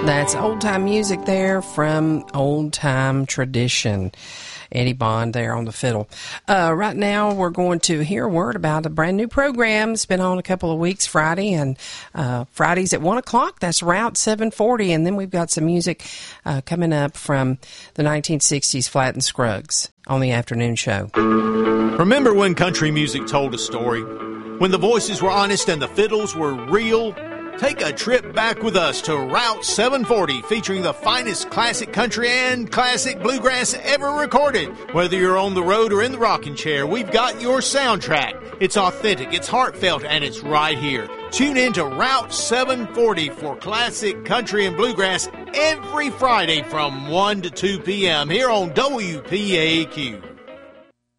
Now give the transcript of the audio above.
That's old-time music there from Old-Time Tradition. Eddie Bond there on the fiddle. Right now, we're going to hear a word about a brand new program. It's been on a couple of weeks, Friday, and Fridays at 1 o'clock. That's Route 740. And then we've got some music coming up from the 1960s, Flatt and Scruggs, on the afternoon show. Remember when country music told a story? When the voices were honest and the fiddles were real? Take a trip back with us to Route 740, featuring the finest classic country and classic bluegrass ever recorded. Whether you're on the road or in the rocking chair, we've got your soundtrack. It's authentic, it's heartfelt, and it's right here. Tune in to Route 740 for classic country and bluegrass every Friday from 1 to 2 p.m. here on WPAQ.